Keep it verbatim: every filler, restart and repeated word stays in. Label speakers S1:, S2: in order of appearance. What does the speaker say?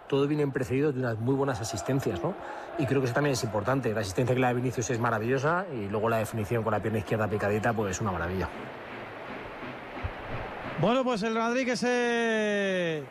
S1: todo viene precedido de unas muy buenas asistencias, ¿no? Y creo que eso también es importante. La asistencia que la de Vinicius es maravillosa y luego la definición con la pierna izquierda picadita, pues una maravilla.
S2: Bueno, pues el Madrid que se